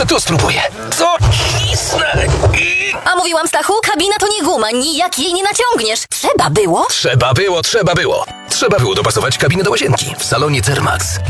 Jeszcze tu spróbuję. Co? Ślisnę. A mówiłam, Stachu, kabina to nie guma, nijak jej nie naciągniesz. Trzeba było. Trzeba było. Trzeba było dopasować kabinę do łazienki w salonie Thermax.